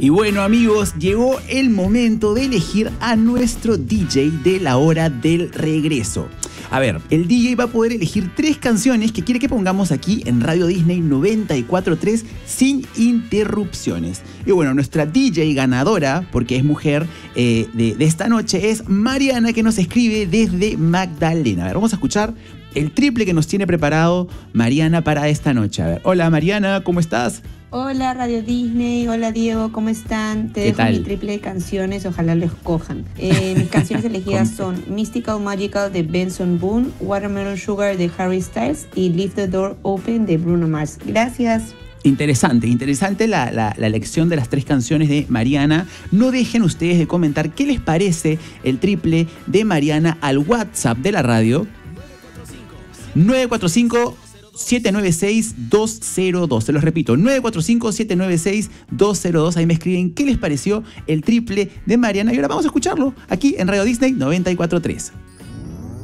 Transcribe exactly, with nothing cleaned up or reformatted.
Y bueno, amigos, llegó el momento de elegir a nuestro D J de la hora del regreso. A ver, el D J va a poder elegir tres canciones que quiere que pongamos aquí en Radio Disney noventa y cuatro punto tres sin interrupciones. Y bueno, nuestra D J ganadora, porque es mujer, eh, de, de esta noche es Mariana, que nos escribe desde Magdalena. A ver, vamos a escuchar el triple que nos tiene preparado Mariana para esta noche. A ver, hola Mariana, ¿cómo estás? Hola Radio Disney, hola Diego, ¿cómo están? Te dejo mi triple de canciones, ojalá lo escojan. Eh, mis canciones elegidas son Mystical Magical de Benson Boone, Watermelon Sugar de Harry Styles y Leave the Door Open de Bruno Mars. Gracias. Interesante, interesante la, la, la elección de las tres canciones de Mariana. No dejen ustedes de comentar qué les parece el triple de Mariana al WhatsApp de la radio nueve cuatro cinco, siete nueve seis, dos cero dos. Se los repito, nueve cuatro cinco, siete nueve seis, dos cero dos. Ahí me escriben qué les pareció el triple de Mariana. Y ahora vamos a escucharlo aquí en Radio Disney noventa y cuatro punto tres.